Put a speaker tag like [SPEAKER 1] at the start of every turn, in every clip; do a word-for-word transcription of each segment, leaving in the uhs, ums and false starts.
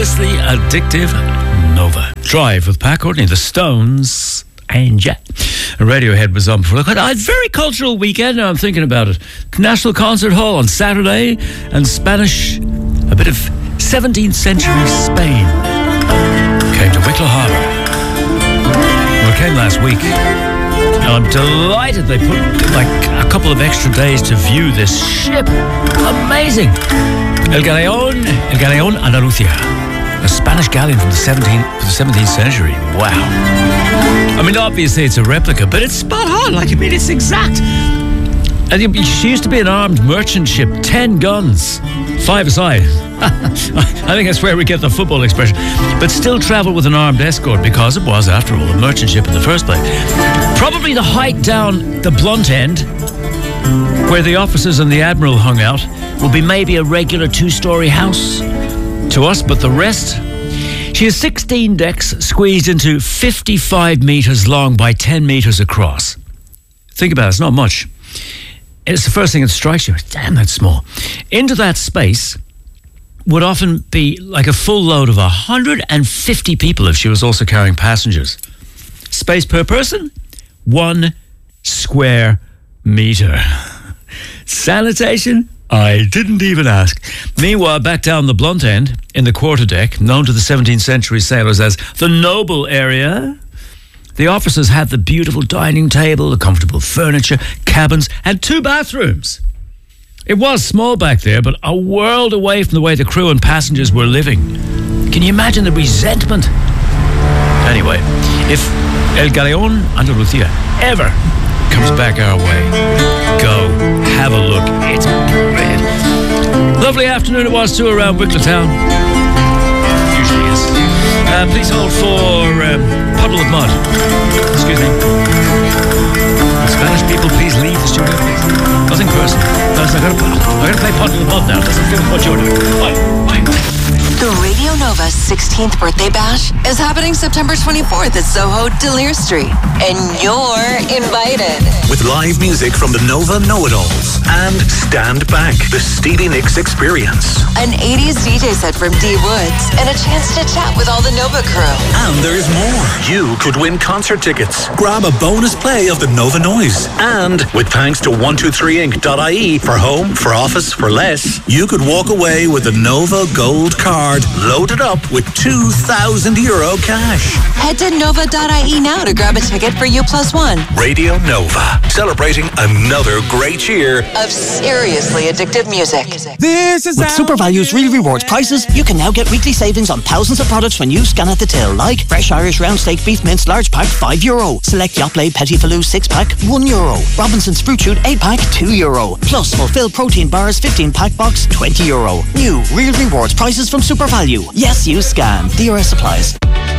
[SPEAKER 1] Addictive Nova. Drive with Pat Courtney, The Stones, and yeah, Radiohead was on before. I had a very cultural weekend. Now I'm thinking about it. National Concert Hall on Saturday, and Spanish, a bit of seventeenth century Spain. Came to Wicklow Harbour. Well, it came last week. And I'm delighted they put like a couple of extra days to view this ship. Amazing. El Galeón, El Galeón Andalucía. A Spanish galleon from the seventeenth, the seventeenth century. Wow. I mean, obviously it's a replica, but it's spot on. Like, I mean, it's exact. And she used to be an armed merchant ship, ten guns, five aside. I think that's where we get the football expression. But still travel with an armed escort because it was, after all, a merchant ship in the first place. Probably the height down the blunt end, where the officers and the admiral hung out, will be maybe a regular two-story house to us, but the rest... She has sixteen decks squeezed into fifty-five metres long by ten metres across. Think about it, it's not much. It's the first thing that strikes you. Damn, that's small. Into that space would often be like a full load of one hundred fifty people if she was also carrying passengers. Space per person? One square metre. Sanitation? I didn't even ask. Meanwhile, back down the blunt end, in the quarterdeck, known to the seventeenth century sailors as the noble area, the officers had the beautiful dining table, the comfortable furniture, cabins, and two bathrooms. It was small back there, but a world away from the way the crew and passengers were living. Can you imagine the resentment? Anyway, if El Galeón Andalucía ever comes back our way, go have a look. It's brilliant. Lovely afternoon it was too around Wicklow Town. Usually is. Uh, please hold for um, Puddle of Mud. Excuse me. Spanish people, please leave the studio, please. Nothing personal. No, I'm going to play Puddle of Mud now. It doesn't feel what you're doing. Bye. Bye.
[SPEAKER 2] The Radio Nova sixteenth birthday bash is happening September twenty-fourth at Soho Delir Street, and you're invited.
[SPEAKER 3] With live music from the Nova Know-It-Alls and Stand Back, the Stevie Nicks Experience.
[SPEAKER 2] An eighties D J set from D Woods, and a chance to chat with all the Nova crew.
[SPEAKER 3] And there's more. You could win concert tickets, grab a bonus play of the Nova Noise, and with thanks to one two three inc dot I E for home, for office, for less, you could walk away with a Nova Gold card loaded up with two thousand euro cash.
[SPEAKER 2] Head to nova dot I E now to grab a ticket for U plus one.
[SPEAKER 3] Radio Nova, celebrating another great year
[SPEAKER 2] of seriously addictive music.
[SPEAKER 4] This is With SuperValue's Real Rewards prices, you can now get weekly savings on thousands of products when you scan at the till, like fresh Irish round steak beef mince large pack, five euro. Select Yoplait Petit Falou six pack, one euro. Robinson's Fruit Shoot eight pack, two euro. Plus Fulfill Protein Bars fifteen pack box, twenty euro. New Real Rewards prices from SuperValue. Yes, you scan. D R S applies.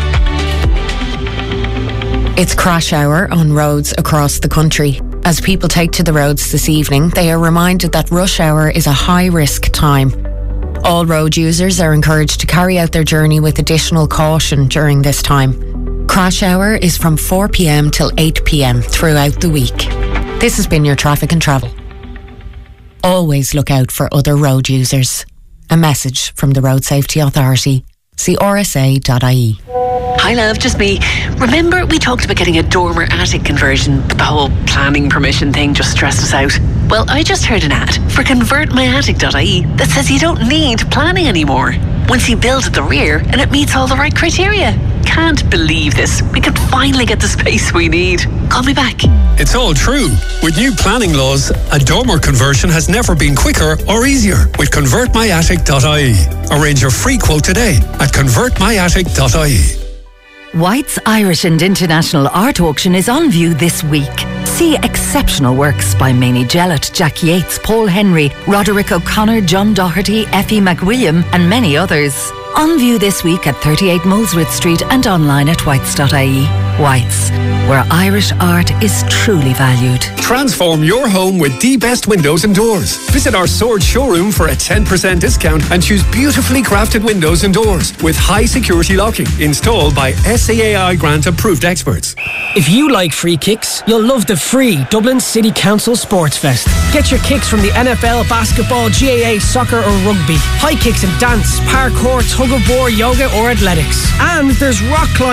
[SPEAKER 5] It's crash hour on roads across the country. As people take to the roads this evening, they are reminded that rush hour is a high-risk time. All road users are encouraged to carry out their journey with additional caution during this time. Crash hour is from four p.m. till eight p.m. throughout the week. This has been your Traffic and Travel. Always look out for other road users. A message from the Road Safety Authority. See r s a dot I E.
[SPEAKER 6] Hi love, just me. Remember we talked about getting a dormer attic conversion, but the whole planning permission thing just stressed us out? Well, I just heard an ad for convert my attic dot I E that says you don't need planning anymore once you build at the rear and it meets all the right criteria. Can't believe this. We could finally get the space we need. Call me back.
[SPEAKER 7] It's all true. With new planning laws, a dormer conversion has never been quicker or easier with convert my attic dot I E. Arrange your free quote today at convert my attic dot I E.
[SPEAKER 8] White's Irish and International Art Auction is on view this week. See exceptional works by Mamie Jellett, Jack Yates, Paul Henry, Roderick O'Connor, John Doherty, Effie McWilliam and many others. On view this week at thirty-eight Molesworth Street and online at whites dot I E. Whites, where Irish art is truly valued.
[SPEAKER 7] Transform your home with the best windows and doors. Visit our Sword showroom for a ten percent discount and choose beautifully crafted windows and doors with high security locking, installed by S A A I grant approved experts.
[SPEAKER 9] If you like free kicks, you'll love the free Dublin City Council Sports Fest. Get your kicks from the N F L, basketball, G A A, soccer or rugby. High kicks in dance, parkour, tug of war, yoga or athletics. And there's rock climbing